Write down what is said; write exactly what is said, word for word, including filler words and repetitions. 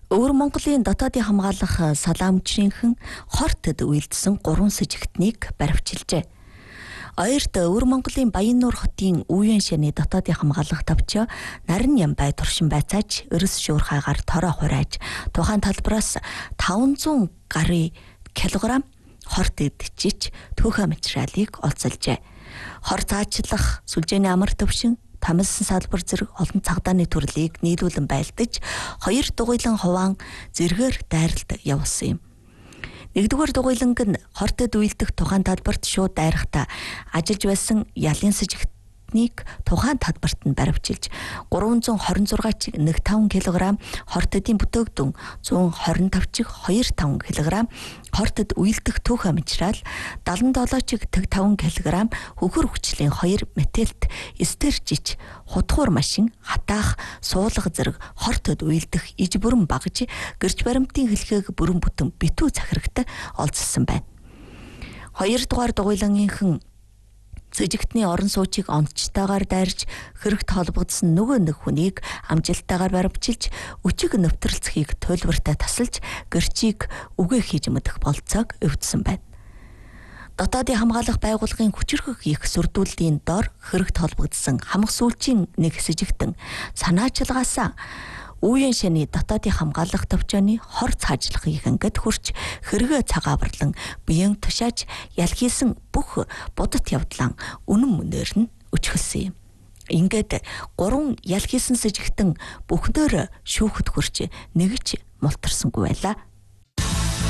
Өвөр Монголын дотоодын хамгаалах салаамжийнхэн хортод үйлдсэн гурван сэжигтнийг баривчилжээ. Оёрт Өвөр Монголын Баяннуур хотын Үеэн шаны дотоодын хамгаалах товчоо нарийн Ямбай туршин байцааж өрөс шуурхайгаар тороо хурааж тухайн талбараас таван зуун гаруй килограмм хорт идчихэж түүхэн материалыг олзолжээ. Хор цаачлах, сүлжээний амар төвшин, тамилсан салбар зэрэг олон цагдааны төрлийг нийлүүлэн байлдаж, хоёр дугуйлан хуваан зэргээр дайралт явуулсан юм. Нэгдүгээр дугуйланг нь хортод үйлдэх тухайн талбарт шууд дайрахдаа ажиллаж байсан ялын сэжигтнийг тухайн талбарт нь баривчилж гурван зуун хорин зургаан чиг нэг таван килограмм хортодын бүтээгдэн зуун хорин таван чиг хоёр таван килограмм хортод үйлдэх түүхэн материал далан долоо чиг тэг таван килограмм хөхөр хүчлийн хоёр металлт эстержиж хутгуур машин хатаах суулга зэрэг хортод үйлдэх иж бүрэн багж гэрч баримтын хэлхээг бүрэн бүтэн битүү захирагтай олзсон байна. Хоёрдугаар дугуйлангийнхэн сэжигтний орон суучийг онцтойгоор дайрж хэрэгт холбогдсон нөгөө нэг хүнийг амжилттайгаар баримчилж өчиг нөвтрэлцхийг төлбөртэй тасалж гэрчийг үгээ хийж мэдэх болцоог өвдсөн байна. Дотоодын хамгаалах байгууллагын хүчирхэг их сүрдүүллийн дор хэрэгт холбогдсон хамх сүүлчийн нэг сэжигтэн санаачлагаасаа Үеэн шаны дотоодын хамгаалах төвчөөний хор цаажлагыг ингээд хурч хэрэгэ цагааварлан биеийн тушааж ялхийсэн бүх будат явдлан үнэн мөнөөр нь өчгөлсөн юм. Ингээд гурван ялхийсэн сэжигтэн бүхнөөр шүүхэд хурч нэгж мултарсангүй байлаа.